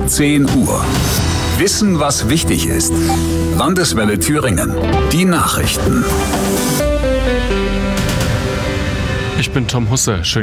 10 Uhr. Wissen, was wichtig ist. Landeswelle Thüringen. Die Nachrichten. Ich bin Tom Husse. Schön